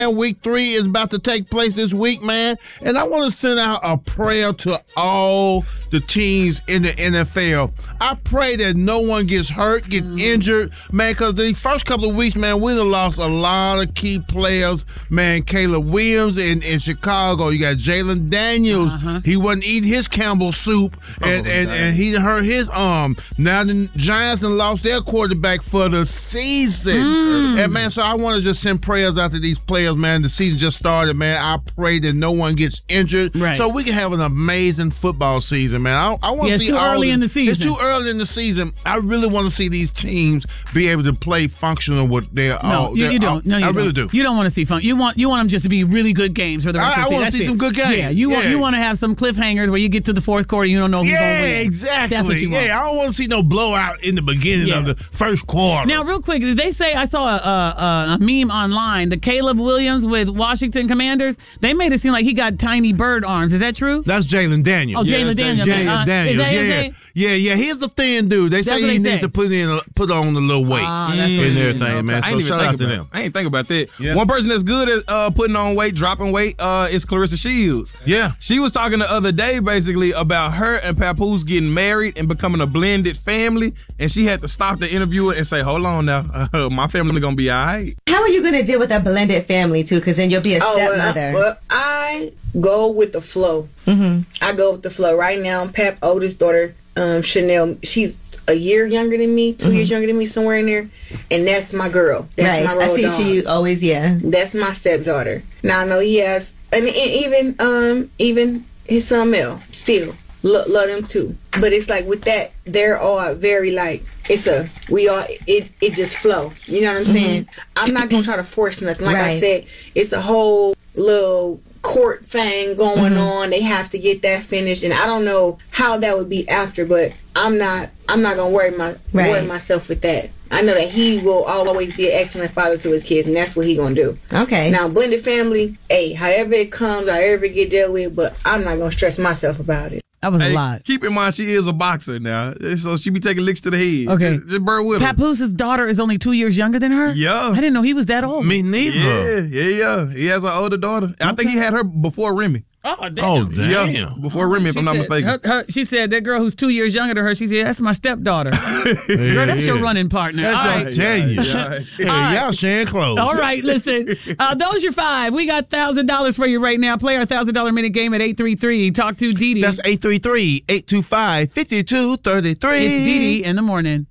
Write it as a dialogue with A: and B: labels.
A: And week 3 is about to take place this week, man. And I want to send out a prayer to all the teams in the NFL. I pray that no one gets hurt, gets injured, man, because the first couple of weeks, man, we done lost a lot of key players. Man, Caleb Williams in Chicago. You got Jalen Daniels. He wasn't eating his Campbell soup, and he hurt his arm. Now the Giants done lost their quarterback for the season. And, man, so I want to just send prayers out to these players, man. The season just started, man. I pray that no one gets injured so we can have an amazing football season, man. I want to see
B: it's too early in the season.
A: It's too early in the season. I really want to see these teams be able to play functional with their
B: you don't. No, you
A: I
B: don't.
A: really do.
B: You don't want to see fun. You want them just to be really good games for the rest of the season.
A: I want to see some good games.
B: Yeah, you want to have some cliffhangers where you get to the fourth quarter, you don't know who's going to win.
A: Yeah, exactly.
B: That's what you want.
A: I don't want to see no blowout in the beginning of the first quarter.
B: Now, real quick, did they say, I saw a meme online, the Caleb Williams with Washington Commanders, they made it seem like he got tiny bird arms. Is that true?
A: That's Jalen Daniels.
B: Oh, Jalen Daniels.
A: Jalen Daniels.
B: Is that his name?
A: Yeah. He's a thin dude. They say he needs to put on a little weight and everything, man. So shout out to them.
C: I ain't think about that. Yeah. One person that's good at putting on weight, dropping weight, is Clarissa Shields.
A: Yeah.
C: She was talking the other day basically about her and Papoose getting married and becoming a blended family, and she had to stop the interviewer and say, hold on now, my family gonna be all right.
D: How are you gonna deal with a blended family too? Because then you'll be a stepmother.
E: Well, I go with the flow. I go with the flow. Right now, Pap's oldest daughter, Chanel, she's a year younger than me, 2 years younger than me, somewhere in there, and that's my girl. That's my
D: I see she always,
E: That's my stepdaughter. Now I know he has, and even his son Mel, still love them too. But it's like with that, they're all very like, it just flow. You know what I'm saying? I'm not gonna try to force nothing. Like I said, it's a whole little court thing going on. They have to get that finished, and I don't know how that would be after, but I'm not gonna worry myself with that. I know that he will always be an excellent father to his kids, and that's what he gonna do.
D: Okay.
E: Now, blended family, however it comes, however it get dealt with, but I'm not gonna stress myself about it.
B: That was a lot.
C: Keep in mind, she is a boxer now, so she be taking licks to the head.
B: Okay.
C: Just bear with her.
B: Papoose's daughter is only 2 years younger than her?
C: Yeah.
B: I didn't know he was that old.
A: Me neither.
C: Yeah. He has an older daughter. I think he had her before Remy.
B: Oh, damn.
A: Oh, damn.
C: Yeah, before Remy, if I'm not mistaken.
B: She said that girl who's 2 years younger than her, she said, that's my stepdaughter. Girl, that's your running partner.
A: That's
B: all
A: what I tell you. Y'all sharing clothes.
B: All right, listen. Those are 5. We got $1,000 for you right now. Play our $1,000 minute game at 833. Talk to Dee Dee.
A: That's 833-825-5233.
B: It's Dee Dee in the morning.